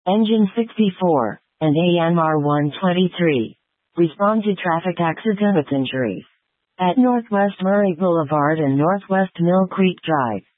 Engine 64, and AMR 123. Respond to traffic accident with injuries. At Northwest Murray Boulevard and Northwest Mill Creek Drive.